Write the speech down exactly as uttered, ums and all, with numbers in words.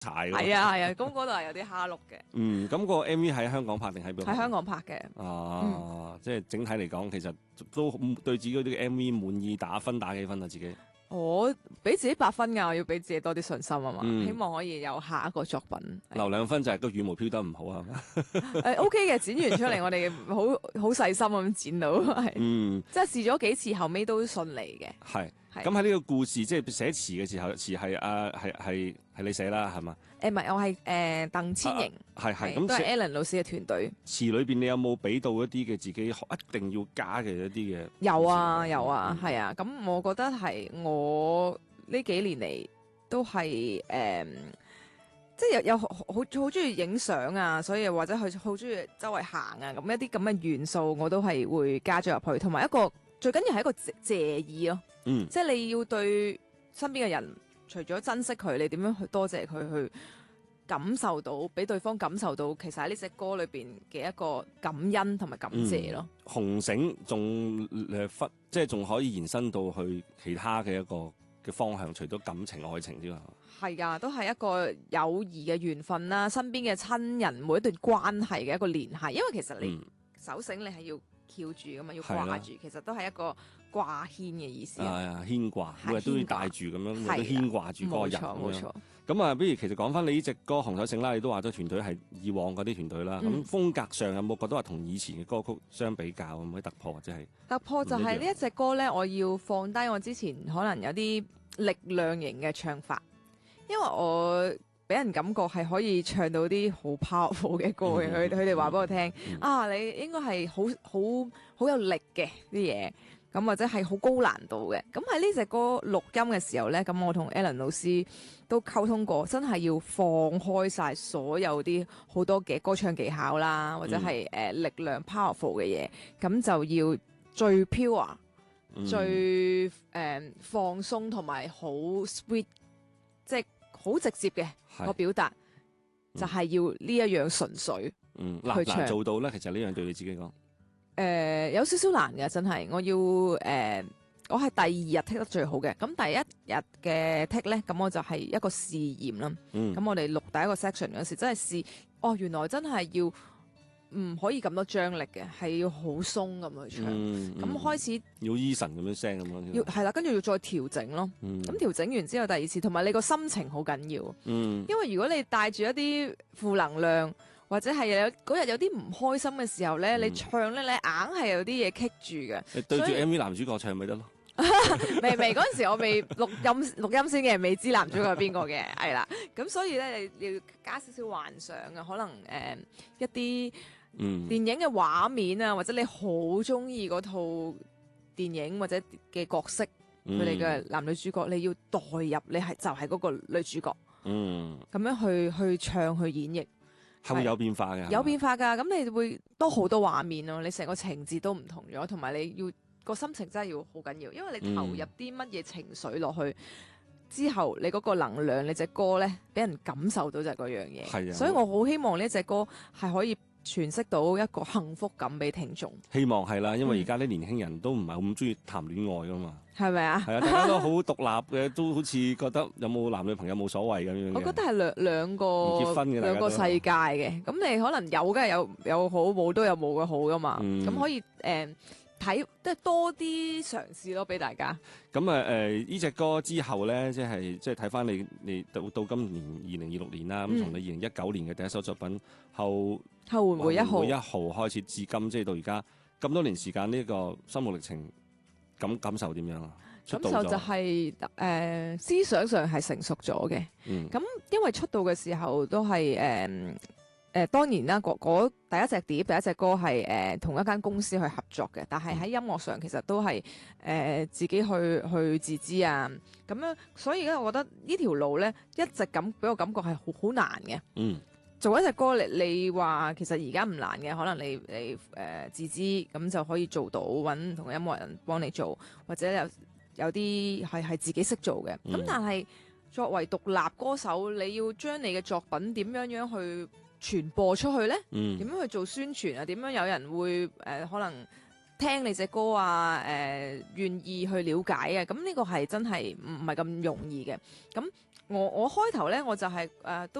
柴㗎。 係啊係啊，咁嗰度係有啲蝦碌嘅。 嗯，咁、個 M V 喺香港拍定喺邊度？ 喺香港拍嘅。 啊， 嗯、 即係整體嚟講，其實都對自己嗰啲 M V 滿意，打分打幾分啊？自己？ 我俾自己八分㗎，我要俾自己多啲信心啊嘛， 嗯、 希望可以有下一個作品。 留兩分就係個羽毛飄得唔好啊？ 誒 OK 嘅，剪完出嚟我哋好好細心咁剪到，係， 嗯， 即係試咗幾次，後尾都順利嘅。 係。 係咁喺呢個故事即係寫詞嘅時候，詞係啊係係係你寫啦，係嘛？ 誒唔係，我係誒鄧千瑩， 係係咁都係寫 Alan 老師嘅團隊。 詞裏邊你有冇俾到一啲嘅自己一定要加嘅一啲嘅？ 有啊有啊， 嗯係啊，咁我覺得係我呢幾年嚟都係誒、嗯，即係有有好好好中意影相啊，所以或者去好中意周圍行啊，咁一啲咁嘅元素我都係會加咗入去，同埋一個最緊要係一個謝謝意咯。 嗯， 即係你要對身邊嘅人，除咗珍惜佢，你點樣去多謝佢，去感受到，俾對方感受到，其實喺呢隻歌裏邊嘅一個感恩同埋感謝咯。 嗯、紅繩仲誒忽，即係仲可以延伸到去其他嘅一個嘅方向，除咗感情、愛情之外， 係噶，都係一個友誼嘅緣分啦，身邊嘅親人每一段關係嘅一個聯繫。因為其實你手繩你係要翹住噶嘛，要掛住，其實都係一個掛牽嘅意思。 係啊，牽掛，每日都要帶住咁樣，每日都牽掛住嗰個人咁樣。咁啊，不如其實講翻你呢隻歌《紅手繩》啦，你都話咗團隊係以往嗰啲團隊啦。咁、嗯、風格上有冇覺得話同以前嘅歌曲相比較有冇啲突破或者係突破？就係呢一隻歌咧，我要放低我之前可能有啲力量型嘅唱法，因為我俾人感覺係可以唱到啲好 powerful 嘅歌嘅。佢佢哋話俾我聽、嗯、啊，你應該係好好好有力嘅啲嘢。咁或者係好高難度嘅，咁喺呢隻歌錄音嘅時候呢，咁我同 Alan 老師都溝通過，真係要放開晒所有啲好多嘅歌唱技巧啦，或者係誒、嗯呃、力量 powerful 嘅嘢，咁就要最 pure、嗯、最誒、呃、放鬆同埋好 sweet， 即係好直接嘅個表達，就係要呢一樣純粹嗯， 去唱。 難做到呢，其實呢樣對你自己講。 誒、呃、有少少難嘅，真係我要誒、呃，我係第二日剔得最好嘅。咁第一日嘅剔咧，咁我就係一個試驗啦。咁、嗯、我哋錄第一個 section 嗰時，真係試哦，原來真係要唔可以咁多張力嘅，係要好鬆咁去唱。咁、嗯嗯、開始要 Eason 咁樣聲咁樣， 要係啦，跟住要再調整咯。咁、嗯、調整完之後，第二次同埋你個心情好緊要。嗯，因為如果你帶住一啲負能量，或者係有嗰日有啲唔開心嘅時候咧、嗯，你唱咧，你硬係有啲嘢棘住嘅。 你對住 M V 男主角唱咪得咯？ 未未嗰陣時我未錄音錄音先嘅，未知男主角係邊個嘅，係啦。咁所以咧，你要加少少幻想啊，可能誒、呃、一啲電影嘅畫面啊，或者你好中意嗰套電影或者嘅角色，佢哋嘅男女主角，你要代入，你係就係嗰個女主角，嗯，咁樣去去唱去演繹。 係會有變化嘅， 有變化㗎。咁你會多好多畫面咯，你成個情節都唔同咗，同埋你要個心情真係要好緊要，因為你投入啲乜嘢情緒落去、嗯、之後，你嗰個能量，你隻歌咧俾人感受到就係嗰樣嘢。係啊，所以我好希望呢隻歌係可以詮釋到一個幸福感俾聽眾。 希望係啦，因為而家啲年輕人都唔係咁中意談戀愛㗎嘛。 係咪啊？ 係啊，大家都好獨立嘅，都好似覺得有冇男女朋友冇所謂咁樣。 我覺得係兩兩個唔結婚嘅兩個世界嘅。咁你可能有梗係有有好，冇都有冇嘅好㗎嘛。咁、嗯、可以誒睇即係多啲嘗試咯，俾大家。 咁啊誒呢隻歌之後咧，即係即係睇翻你你到到今年二零二六年啦，咁、嗯、從你二零一九年嘅第一首作品後後援會一號會一號開始至今，即係到而家咁多年時間，呢、這個心路歷程。感感受點樣啊？ 感受就係、是、誒、呃、思想上係成熟咗嘅。咁、嗯、因為出道嘅時候都係誒誒當然啦，嗰第一隻碟第一隻歌係誒、呃、同一間公司去合作嘅，但係喺音樂上其實都係誒、呃、自己去去自資啊咁樣，所以咧我覺得呢條路咧一直咁俾我感覺係好好難嘅。嗯。做一隻歌，你你話其實而家唔難嘅，可能你你誒、呃、自資咁就可以做到，揾唔同嘅音樂人幫你做，或者有有啲係係自己識做嘅。咁、嗯、但係作為獨立歌手，你要將你嘅作品點樣樣去傳播出去呢？點、嗯、樣去做宣傳啊？點樣有人會誒、呃、可能聽你隻歌啊？誒、呃、願意去了解啊？咁呢個係真係唔係咁容易嘅。咁我我開頭咧我就係、是、誒、呃、都。